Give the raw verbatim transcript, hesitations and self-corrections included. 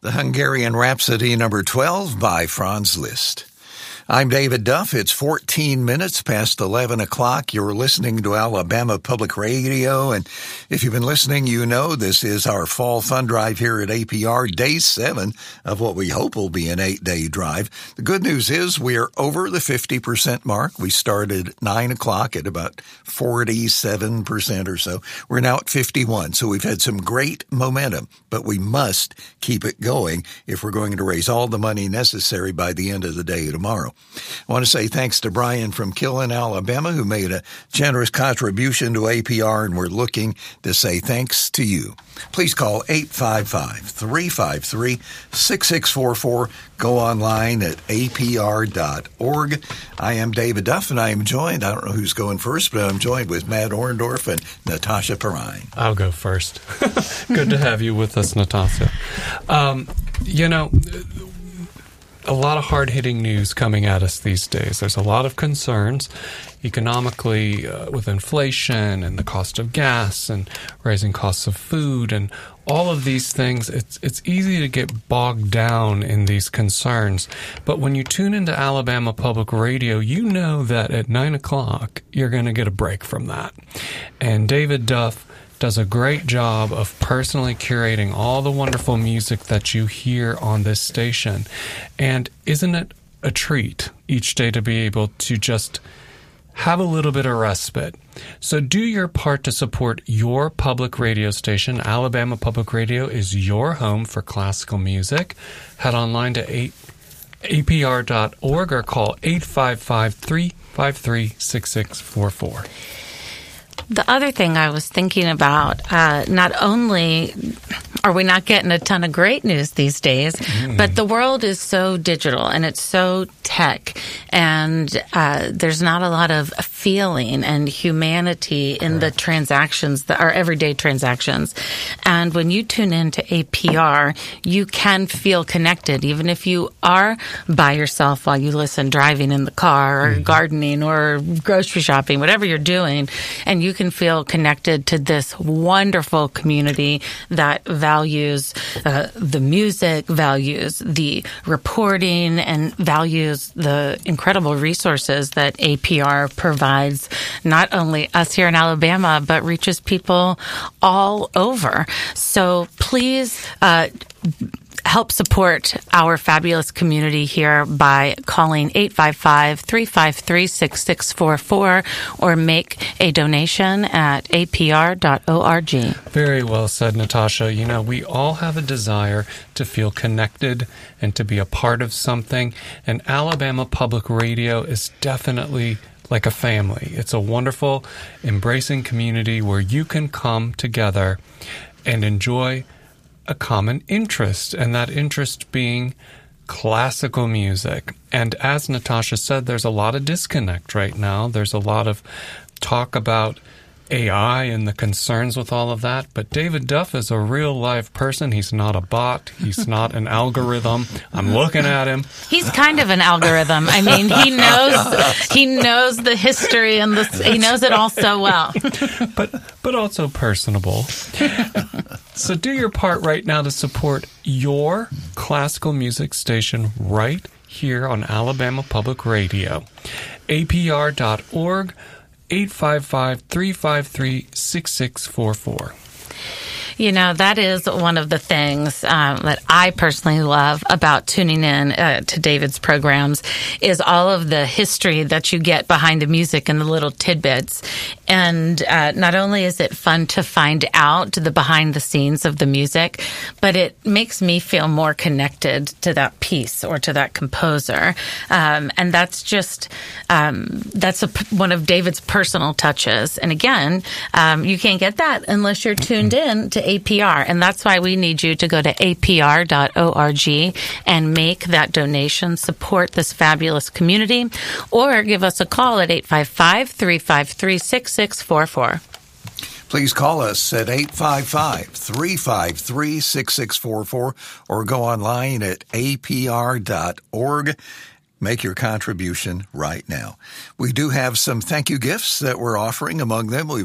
The Hungarian Rhapsody number twelve by Franz Liszt. I'm David Duff. It's fourteen minutes past eleven o'clock. You're listening to Alabama Public Radio, and if you've been listening, you know this is our fall fun drive here at A P R, day seven of what we hope will be an eight-day drive. The good news is we are over the fifty percent mark. We started at nine o'clock at about forty-seven percent or so. We're now at fifty-one, so we've had some great momentum, but we must keep it going if we're going to raise all the money necessary by the end of the day tomorrow. I want to say thanks to Brian from Killen, Alabama, who made a generous contribution to A P R, and we're looking to say thanks to you. Please call eight five five, three five three, six six four four. Go online at A P R dot org. I am David Duff, and I am joined, I don't know who's going first, but I'm joined with Matt Orndorff and Natasha Perrine. I'll go first. Good to have you with us, Natasha. Um, you know, a lot of hard-hitting news coming at us these days. There's a lot of concerns economically uh, with inflation and the cost of gas and rising costs of food and all of these things. It's it's easy to get bogged down in these concerns. But when you tune into Alabama Public Radio, you know that at nine o'clock, you're going to get a break from that. And David Duff does a great job of personally curating all the wonderful music that you hear on this station. And isn't it a treat each day to be able to just have a little bit of respite? So do your part to support your public radio station. Alabama Public Radio is your home for classical music. Head online to A P R dot org or call eight five five, three five three, six six four four. The other thing I was thinking about, uh, not only are we not getting a ton of great news these days, mm. but the world is so digital and it's so tech, and uh, there's not a lot of feeling and humanity in the transactions, that are everyday transactions. And when you tune into A P R, you can feel connected, even if you are by yourself while you listen, driving in the car or mm. gardening or grocery shopping, whatever you're doing, and you can feel connected to this wonderful community that values uh, the music, values the reporting, and values the incredible resources that A P R provides, not only us here in Alabama, but reaches people all over. So please uh, help support our fabulous community here by calling eight five five, three five three, six six four four or make a donation at A P R dot org. Very well said, Natasha. You know, we all have a desire to feel connected and to be a part of something, and Alabama Public Radio is definitely like a family. It's a wonderful, embracing community where you can come together and enjoy a common interest, and that interest being classical music. And as Natasha said, there's a lot of disconnect right now. There's a lot of talk about A I and the concerns with all of that. But David Duff is a real live person. He's not a bot. He's not an algorithm. I'm looking at him. He's kind of an algorithm. I mean, he knows he knows the history and the, he knows it all so well. But but also personable. So do your part right now to support your classical music station right here on Alabama Public Radio. A P R dot org, eight five five, three five three, six six four four. You know, that is one of the things um, that I personally love about tuning in uh, to David's programs is all of the history that you get behind the music and the little tidbits. And uh, not only is it fun to find out the behind the scenes of the music, but it makes me feel more connected to that piece or to that composer. Um, and that's just, um, that's a, one of David's personal touches. And again, um, you can't get that unless you're tuned in to A P R, and that's why we need you to go to A P R dot org and make that donation, support this fabulous community, or give us a call at eight five five, three five three, six six four four. Please call us at eight five five, three five three, six six four four or go online at A P R dot org. Make your contribution right now. We do have some thank you gifts that we're offering. Among them, we